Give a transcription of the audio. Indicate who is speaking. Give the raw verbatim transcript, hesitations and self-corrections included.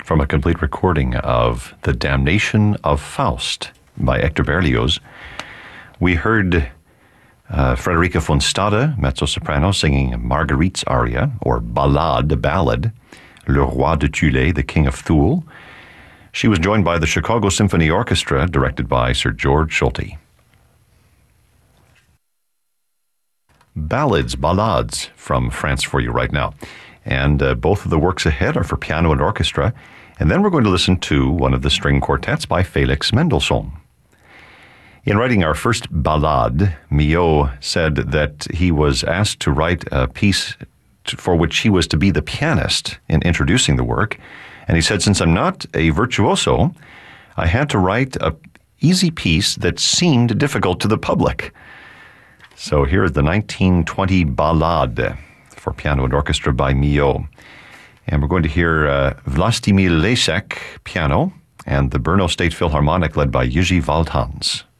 Speaker 1: from a complete recording of The Damnation of Faust by Hector Berlioz. We heard uh, Frederica von Stade, mezzo-soprano, singing Marguerite's aria, or ballade, ballad, Le Roi de Thule, the King of Thule. She was joined by the Chicago Symphony Orchestra, directed by Sir George Solti. Ballads, ballades from France for you right now. And uh, both of the works ahead are for piano and orchestra. And then we're going to listen to one of the string quartets by Felix Mendelssohn. In writing our first ballade, Milhaud said that he was asked to write a piece for which he was to be the pianist in introducing the work. And he said, since I'm not a virtuoso, I had to write an easy piece that seemed difficult to the public. So here is the nineteen twenty Ballade for piano and orchestra by Milhaud. And we're going to hear uh, Vlastimil Lesek piano and the Brno State Philharmonic led by Jiří Valtans.